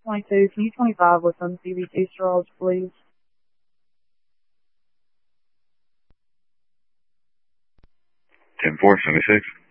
22, can you 25 with some CBT straws, please? 10-4, 76.